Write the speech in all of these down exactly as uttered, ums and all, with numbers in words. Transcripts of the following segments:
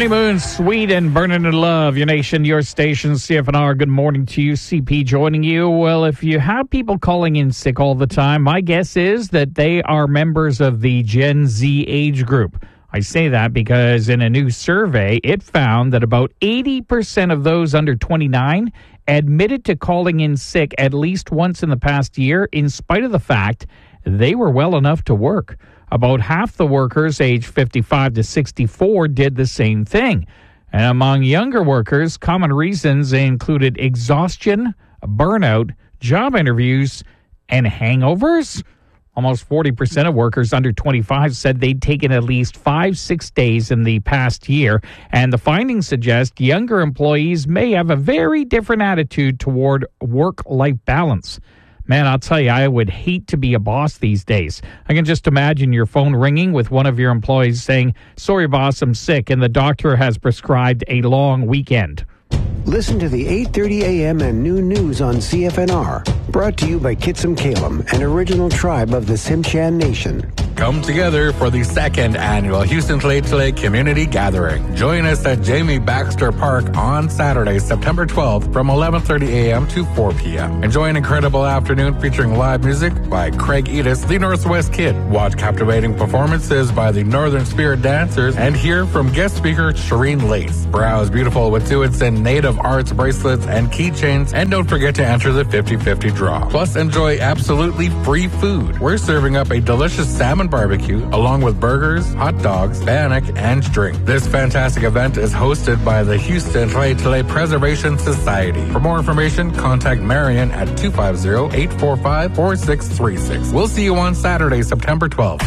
Honeymoon, sweet and burning in love. Your nation, your station, C F N R. Good morning to you. C P joining you. Well, if you have people calling in sick all the time, my guess is that they are members of the Gen Z age group. I say that because in a new survey, it found that about eighty percent of those under twenty-nine admitted to calling in sick at least once in the past year, in spite of the fact they were well enough to work. About half the workers aged fifty-five to sixty-four did the same thing. And among younger workers, common reasons included exhaustion, burnout, job interviews, and hangovers. Almost forty percent of workers under twenty-five said they'd taken at least five, six days in the past year. And the findings suggest younger employees may have a very different attitude toward work-life balance. Man, I'll tell you, I would hate to be a boss these days. I can just imagine your phone ringing with one of your employees saying, "Sorry, boss, I'm sick, and the doctor has prescribed a long weekend." Listen to the eight thirty a.m. and noon news on C F N R. Brought to you by Kitsum Kalem, an original tribe of the Tsimshian Nation. Come together for the second annual Houston Tule Community Gathering. Join us at Jamie Baxter Park on Saturday, September twelfth from eleven thirty a.m. to four p.m. Enjoy an incredible afternoon featuring live music by Craig Edis, the Northwest Kid. Watch captivating performances by the Northern Spirit Dancers and hear from guest speaker Shireen Lace. Browse beautiful Wet'suwet'en and native arts bracelets and keychains, and don't forget to enter the fifty-fifty draw. Plus, enjoy absolutely free food. We're serving up a delicious salmon barbecue along with burgers, hot dogs, bannock, and drink. This fantastic event is hosted by the Houston Tule Tule Preservation Society. For more information, contact Marion at two five zero, eight four five, four six three six. We'll see you on Saturday, September twelfth.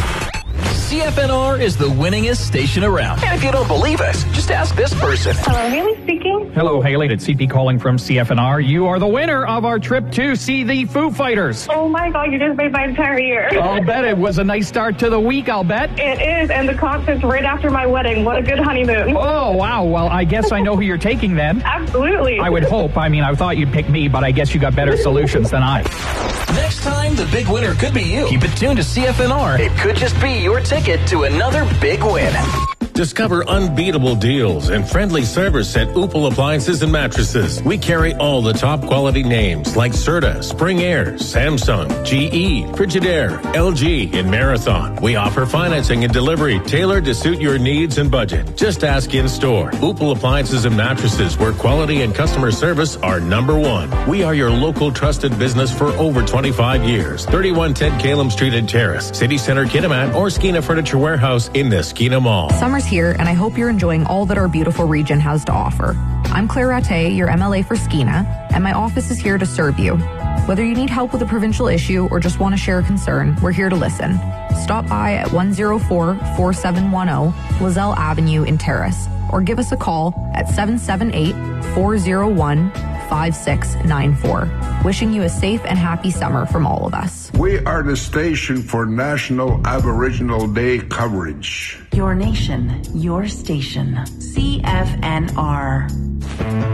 C F N R is the winningest station around. And if you don't believe us, just ask this person. Hello, Haley speaking. Hello, Haley. It's C P calling from C F N R. You are the winner of our trip to see the Foo Fighters. Oh my God, you just made my entire year. I'll bet it was a nice start to the week, I'll bet. It is, and the concert's right after my wedding. What a good honeymoon. Oh, wow. Well, I guess I know who you're taking then. Absolutely. I would hope. I mean, I thought you'd pick me, but I guess you got better solutions than I. Next time, the big winner could be you. Keep it tuned to C F N R. It could just be your ticket to another big win. Discover unbeatable deals and friendly service at Opal Appliances and Mattresses. We carry all the top quality names like Serta, Spring Air, Samsung, G E, Frigidaire, L G, and Marathon. We offer financing and delivery tailored to suit your needs and budget. Just ask in store. Opal Appliances and Mattresses, where quality and customer service are number one. We are your local trusted business for over twenty-five years. thirty-one ten Kalem Street and Terrace, City Center, Kitimat, or Skeena Furniture Warehouse in the Skeena Mall. Summer's here, and I hope you're enjoying all that our beautiful region has to offer. I'm Claire Rattay, your M L A for Skeena, and my office is here to serve you. Whether you need help with a provincial issue or just want to share a concern, we're here to listen. Stop by at one oh four, four seven one oh Lozelle Avenue in Terrace, or give us a call at seven seven eight, four oh one, five six nine four. Wishing you a safe and happy summer from all of us. We are the station for National Aboriginal Day coverage. Your nation, your station. C F N R.